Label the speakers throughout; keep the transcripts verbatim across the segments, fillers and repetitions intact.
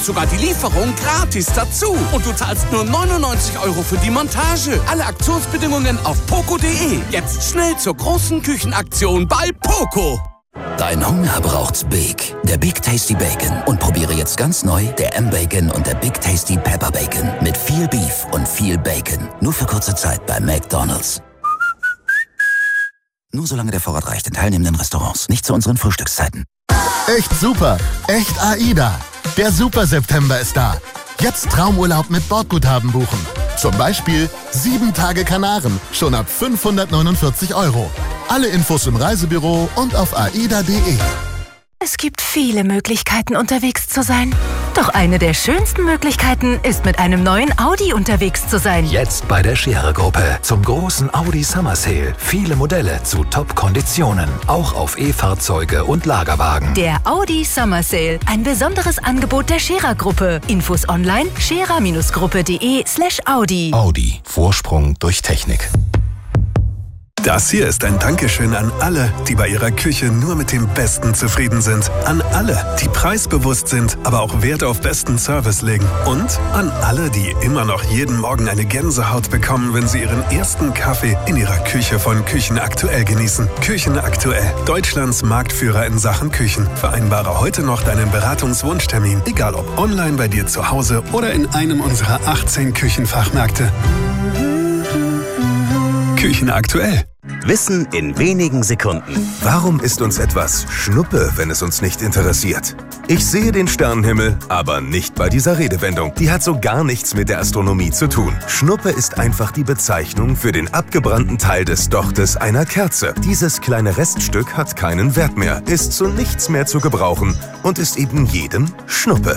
Speaker 1: gibt's sogar die Lieferung gratis dazu. Und du zahlst nur neunundneunzig Euro für die Montage. Alle Aktionsbedingungen auf poco punkt de. Jetzt schnell zur großen Küchenaktion bei Poco.
Speaker 2: Dein Hunger braucht's Big. Der Big Tasty Bacon. Und probiere jetzt ganz neu der M-Bacon und der Big Tasty Pepper Bacon. Mit viel Beef und viel Bacon. Nur für kurze Zeit bei McDonald's. Nur solange der Vorrat reicht in teilnehmenden Restaurants. Nicht zu unseren Frühstückszeiten.
Speaker 3: Echt super. Echt AIDA. Der Super September ist da. Jetzt Traumurlaub mit Bordguthaben buchen. Zum Beispiel sieben Tage Kanaren. Schon ab fünfhundertneunundvierzig Euro. Alle Infos im Reisebüro und auf aida punkt de.
Speaker 4: Es gibt viele Möglichkeiten, unterwegs zu sein. Doch eine der schönsten Möglichkeiten ist, mit einem neuen Audi unterwegs zu sein.
Speaker 5: Jetzt bei der Scherer-Gruppe zum großen Audi Summer Sale. Viele Modelle zu Top-Konditionen. Auch auf E-Fahrzeuge und Lagerwagen.
Speaker 4: Der Audi Summer Sale. Ein besonderes Angebot der Scherer-Gruppe. Infos online scherer-gruppe.de slash Audi.
Speaker 5: Audi. Vorsprung durch Technik.
Speaker 6: Das hier ist ein Dankeschön an alle, die bei ihrer Küche nur mit dem Besten zufrieden sind. An alle, die preisbewusst sind, aber auch Wert auf besten Service legen. Und an alle, die immer noch jeden Morgen eine Gänsehaut bekommen, wenn sie ihren ersten Kaffee in ihrer Küche von Küchen Aktuell genießen. Küchen Aktuell, Deutschlands Marktführer in Sachen Küchen. Vereinbare heute noch deinen Beratungswunschtermin, egal ob online bei dir zu Hause oder in einem unserer achtzehn Küchenfachmärkte. Küchen Aktuell.
Speaker 7: Wissen in wenigen Sekunden.
Speaker 8: Warum ist uns etwas Schnuppe, wenn es uns nicht interessiert? Ich sehe den Sternenhimmel, aber nicht bei dieser Redewendung. Die hat so gar nichts mit der Astronomie zu tun. Schnuppe ist einfach die Bezeichnung für den abgebrannten Teil des Dochtes einer Kerze. Dieses kleine Reststück hat keinen Wert mehr, ist zu nichts mehr zu gebrauchen und ist eben jedem Schnuppe.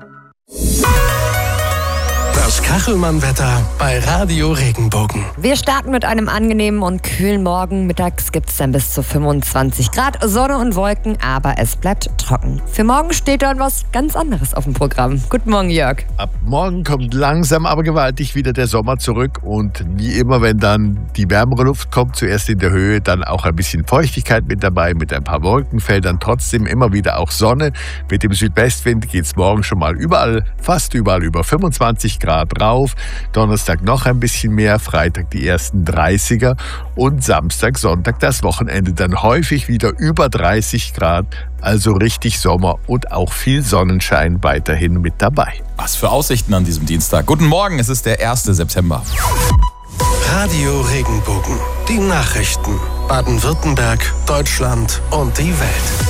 Speaker 9: Das Kachelmann-Wetter bei Radio Regenbogen.
Speaker 10: Wir starten mit einem angenehmen und kühlen Morgen. Mittags gibt es dann bis zu fünfundzwanzig Grad, Sonne und Wolken, aber es bleibt trocken. Für morgen steht dann was ganz anderes auf dem Programm. Guten Morgen, Jörg.
Speaker 11: Ab morgen kommt langsam, aber gewaltig wieder der Sommer zurück. Und wie immer, wenn dann die wärmere Luft kommt, zuerst in der Höhe, dann auch ein bisschen Feuchtigkeit mit dabei, mit ein paar Wolkenfeldern. Trotzdem immer wieder auch Sonne. Mit dem Südwestwind geht es morgen schon mal überall, fast überall über fünfundzwanzig Grad rauf. Donnerstag noch ein bisschen mehr, Freitag die ersten dreißiger und Samstag, Sonntag das Wochenende dann häufig wieder über dreißig Grad. Also richtig Sommer und auch viel Sonnenschein weiterhin mit dabei.
Speaker 12: Was für Aussichten an diesem Dienstag. Guten Morgen, es ist der erste September.
Speaker 9: Radio Regenbogen. Die Nachrichten. Baden-Württemberg, Deutschland und die Welt.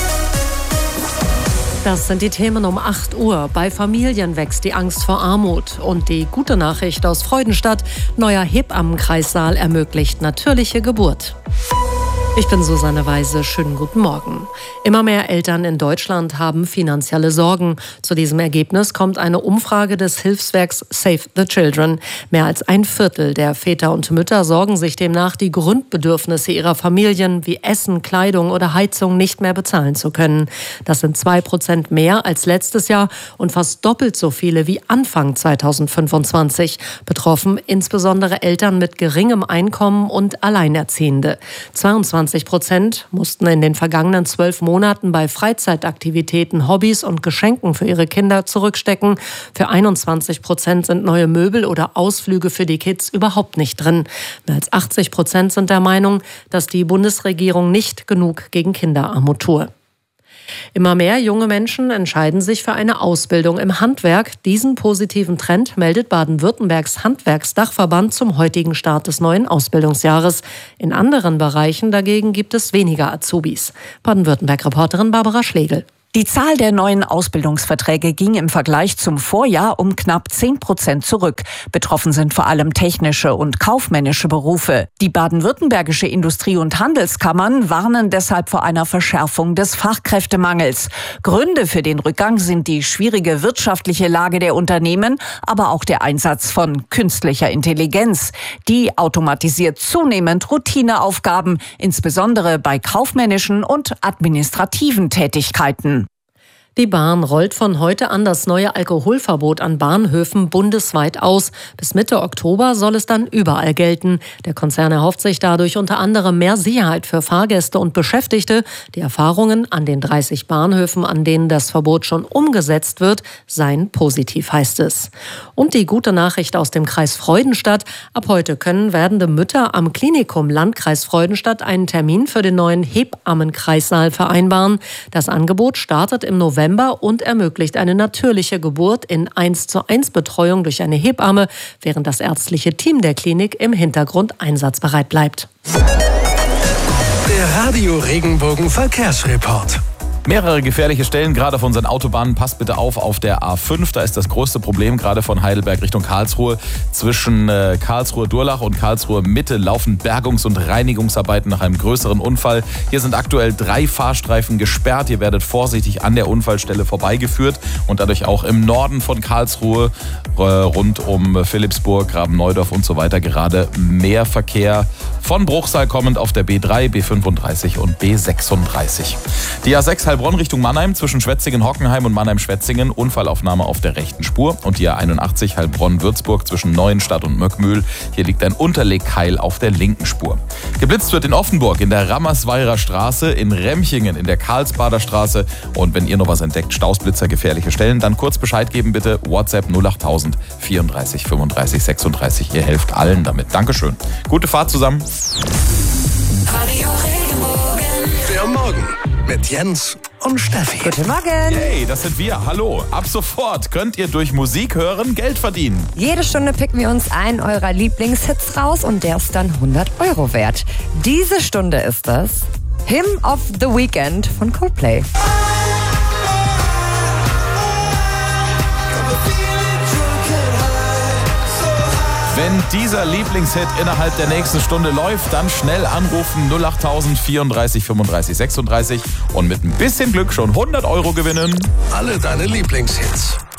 Speaker 13: Das sind die Themen um acht Uhr. Bei Familien wächst die Angst vor Armut. Und die gute Nachricht aus Freudenstadt: neuer Hebammenkreissaal ermöglicht natürliche Geburt. Ich bin Susanne Weise, schönen guten Morgen. Immer mehr Eltern in Deutschland haben finanzielle Sorgen. Zu diesem Ergebnis kommt eine Umfrage des Hilfswerks Save the Children. Mehr als ein Viertel der Väter und Mütter sorgen sich demnach, die Grundbedürfnisse ihrer Familien wie Essen, Kleidung oder Heizung nicht mehr bezahlen zu können. Das sind zwei Prozent mehr als letztes Jahr und fast doppelt so viele wie Anfang zweitausendfünfundzwanzig. Betroffen insbesondere Eltern mit geringem Einkommen und Alleinerziehende. zweiundzwanzig Prozent mussten in den vergangenen zwölf Monaten bei Freizeitaktivitäten, Hobbys und Geschenken für ihre Kinder zurückstecken. Für einundzwanzig Prozent sind neue Möbel oder Ausflüge für die Kids überhaupt nicht drin. Mehr als achtzig Prozent sind der Meinung, dass die Bundesregierung nicht genug gegen Kinderarmut tue. Immer mehr junge Menschen entscheiden sich für eine Ausbildung im Handwerk. Diesen positiven Trend meldet Baden-Württembergs Handwerksdachverband zum heutigen Start des neuen Ausbildungsjahres. In anderen Bereichen dagegen gibt es weniger Azubis. Baden-Württemberg-Reporterin Barbara Schlegel.
Speaker 14: Die Zahl der neuen Ausbildungsverträge ging im Vergleich zum Vorjahr um knapp zehn Prozent zurück. Betroffen sind vor allem technische und kaufmännische Berufe. Die baden-württembergische Industrie- und Handelskammern warnen deshalb vor einer Verschärfung des Fachkräftemangels. Gründe für den Rückgang sind die schwierige wirtschaftliche Lage der Unternehmen, aber auch der Einsatz von künstlicher Intelligenz. Die automatisiert zunehmend Routineaufgaben, insbesondere bei kaufmännischen und administrativen Tätigkeiten.
Speaker 13: Die Bahn rollt von heute an das neue Alkoholverbot an Bahnhöfen bundesweit aus. Bis Mitte Oktober soll es dann überall gelten. Der Konzern erhofft sich dadurch unter anderem mehr Sicherheit für Fahrgäste und Beschäftigte. Die Erfahrungen an den dreißig Bahnhöfen, an denen das Verbot schon umgesetzt wird, seien positiv, heißt es. Und die gute Nachricht aus dem Kreis Freudenstadt: Ab heute können werdende Mütter am Klinikum Landkreis Freudenstadt einen Termin für den neuen Hebammenkreissaal vereinbaren. Das Angebot startet im November und ermöglicht eine natürliche Geburt in eins zu eins Betreuung durch eine Hebamme, während das ärztliche Team der Klinik im Hintergrund einsatzbereit bleibt.
Speaker 9: Der Radio Regenbogen Verkehrsreport.
Speaker 12: Mehrere gefährliche Stellen, gerade auf unseren Autobahnen. Passt bitte auf, auf der A fünf, da ist das größte Problem, gerade von Heidelberg Richtung Karlsruhe. Zwischen äh, Karlsruhe-Durlach und Karlsruhe-Mitte laufen Bergungs- und Reinigungsarbeiten nach einem größeren Unfall. Hier sind aktuell drei Fahrstreifen gesperrt. Ihr werdet vorsichtig an der Unfallstelle vorbeigeführt und dadurch auch im Norden von Karlsruhe, äh, rund um Philippsburg, Graben-Neudorf und so weiter, gerade mehr Verkehr von Bruchsal kommend auf der B drei, B fünfunddreißig und B sechsunddreißig. Die A sechs Heilbronn Richtung Mannheim zwischen Schwetzingen-Hockenheim und Mannheim-Schwetzingen, Unfallaufnahme auf der rechten Spur. Und die A einundachtzig Heilbronn-Würzburg zwischen Neuenstadt und Möckmühl. Hier liegt ein Unterlegkeil auf der linken Spur. Geblitzt wird in Offenburg in der Rammersweirer Straße, in Remchingen in der Karlsbader Straße. Und wenn ihr noch was entdeckt, Stausblitzer, gefährliche Stellen, dann kurz Bescheid geben bitte. WhatsApp null acht null null vierunddreißig fünfunddreißig sechsunddreißig. Ihr helft allen damit. Dankeschön. Gute Fahrt zusammen.
Speaker 9: Der Morgen mit Jens und Steffi.
Speaker 10: Guten Morgen.
Speaker 12: Hey, das sind wir. Hallo. Ab sofort könnt ihr durch Musik hören Geld verdienen.
Speaker 10: Jede Stunde picken wir uns einen eurer Lieblingshits raus und der ist dann hundert Euro wert. Diese Stunde ist das Hymn of the Weekend von Coldplay.
Speaker 12: Wenn dieser Lieblingshit innerhalb der nächsten Stunde läuft, dann schnell anrufen null acht null null vierunddreißig fünfunddreißig sechsunddreißig und mit ein bisschen Glück schon hundert Euro gewinnen.
Speaker 9: Alle deine Lieblingshits.